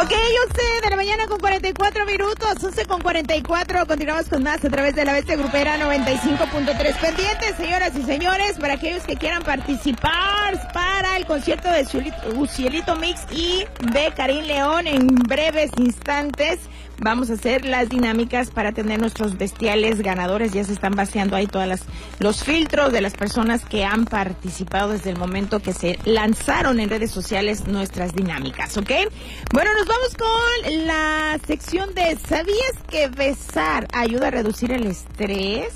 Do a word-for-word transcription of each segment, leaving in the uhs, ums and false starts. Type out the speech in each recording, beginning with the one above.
Ok, once de la mañana con cuarenta y cuatro minutos, once con cuarenta y cuatro, continuamos con más a través de la Bestia Grupera noventa y cinco punto tres. Pendientes, señoras y señores, para aquellos que quieran participar para el concierto de Ucielito Mix y de Karim León en breves instantes. Vamos a hacer las dinámicas para tener nuestros bestiales ganadores. Ya se están vaciando ahí todas las los filtros de las personas que han participado desde el momento que se lanzaron en redes sociales nuestras dinámicas, ¿ok? Bueno, nos vamos con la sección de ¿sabías que besar ayuda a reducir el estrés?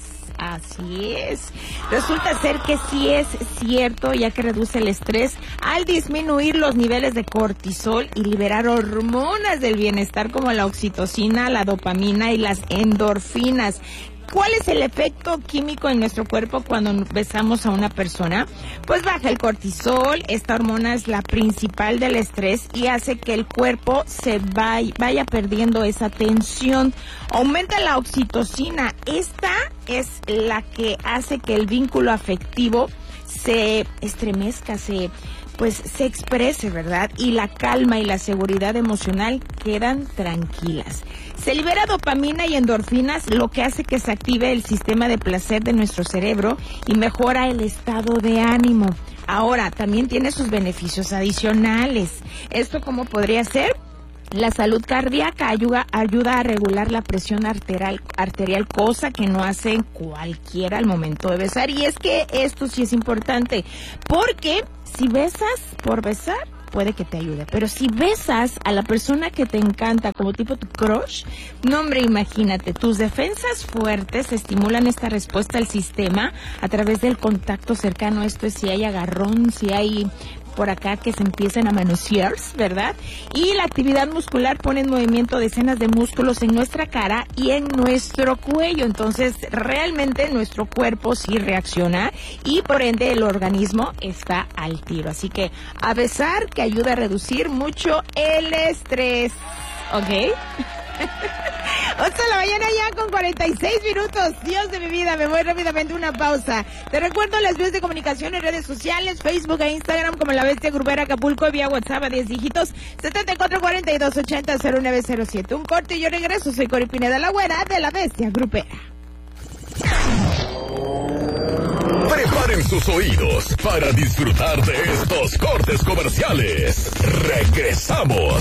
Así es. Resulta ser que sí es cierto, ya que reduce el estrés al disminuir los niveles de cortisol y liberar hormonas del bienestar como la oxitocina, la dopamina y las endorfinas. ¿Cuál es el efecto químico en nuestro cuerpo cuando besamos a una persona? Pues baja el cortisol, esta hormona es la principal del estrés y hace que el cuerpo se vaya, vaya perdiendo esa tensión. Aumenta la oxitocina, esta es la que hace que el vínculo afectivo se estremezca, se... pues se exprese, ¿verdad? Y la calma y la seguridad emocional quedan tranquilas. Se libera dopamina y endorfinas, lo que hace que se active el sistema de placer de nuestro cerebro y mejora el estado de ánimo. Ahora, también tiene sus beneficios adicionales. ¿Esto cómo podría ser? La salud cardíaca ayuda, ayuda a regular la presión arterial, arterial, cosa que no hace cualquiera al momento de besar. Y es que esto sí es importante, porque si besas por besar, puede que te ayude. Pero si besas a la persona que te encanta, como tipo tu crush, no, hombre, imagínate, tus defensas fuertes estimulan esta respuesta al sistema a través del contacto cercano. Esto es si hay agarrón, si hay... por acá que se empiezan a manosear, ¿verdad? Y la actividad muscular pone en movimiento decenas de músculos en nuestra cara y en nuestro cuello. Entonces, realmente nuestro cuerpo sí reacciona y por ende el organismo está al tiro. Así que a besar, que ayuda a reducir mucho el estrés. ¿Ok? once de la mañana ya con cuarenta y seis minutos. Dios de mi vida, me voy rápidamente a una pausa. Te recuerdo las vías de comunicación en redes sociales, Facebook e Instagram como La Bestia Grupera Acapulco, vía WhatsApp a diez dígitos, setenta y cuatro cuarenta y dos ochenta cero nueve cero siete. Un corte y yo regreso. Soy Cori Pineda, la güera de La Bestia Grupera. Preparen sus oídos para disfrutar de estos cortes comerciales. Regresamos.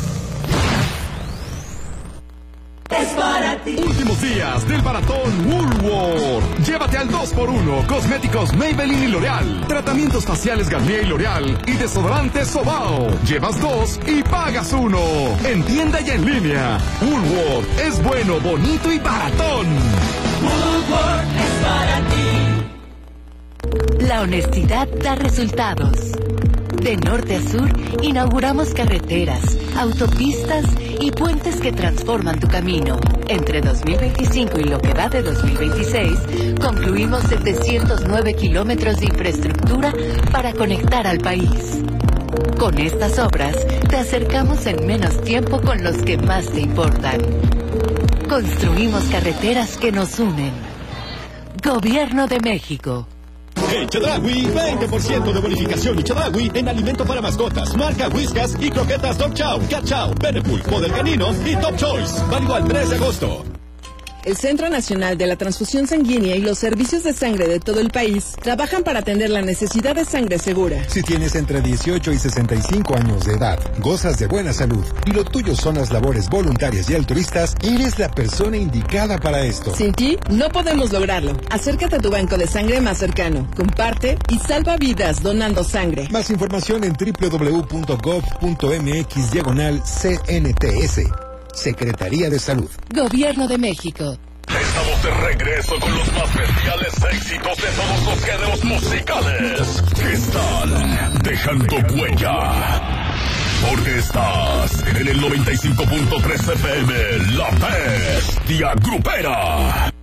Es para ti. Últimos días del maratón Woolworth. Llévate al dos por uno, cosméticos Maybelline y L'Oreal, tratamientos faciales Garnier y L'Oreal y desodorantes Sobao. Llevas dos y pagas uno. En tienda y en línea. Woolworth es bueno, bonito y baratón. Woolworth es para ti. La honestidad da resultados. De norte a sur, inauguramos carreteras, autopistas y puentes que transforman tu camino. Entre dos mil veinticinco y lo que va de dos mil veintiséis, concluimos setecientos nueve kilómetros de infraestructura para conectar al país. Con estas obras, te acercamos en menos tiempo con los que más te importan. Construimos carreteras que nos unen. Gobierno de México. En Chedraui, veinte por ciento de bonificación y Chedraui en alimento para mascotas, marca Whiskas y croquetas Dog Chow, Cat Chow, Benepul, Model Canino y Top Choice. Válido al tres de agosto. El Centro Nacional de la Transfusión Sanguínea y los servicios de sangre de todo el país trabajan para atender la necesidad de sangre segura. Si tienes entre dieciocho y sesenta y cinco años de edad, gozas de buena salud y lo tuyo son las labores voluntarias y altruistas, eres la persona indicada para esto. Sin ti, no podemos lograrlo. Acércate a tu banco de sangre más cercano, comparte y salva vidas donando sangre. Más información en doble u doble u doble u punto gov punto mx diagonal C N T S. Secretaría de Salud. Gobierno de México. Estamos de regreso con los más bestiales éxitos de todos los géneros musicales que están dejando huella. Porque estás en el noventa y cinco punto tres F M, La Bestia Grupera.